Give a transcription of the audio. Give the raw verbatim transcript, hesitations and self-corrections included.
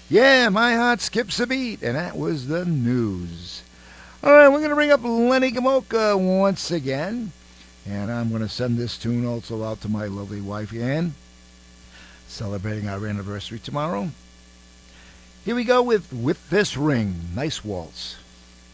Yeah, my heart skips a beat, and that was the news. All right, we're going to bring up Lenny Gamoka once again, and I'm going to send this tune also out to my lovely wife, Ann, celebrating our anniversary tomorrow. Here we go with With This Ring. Nice waltz.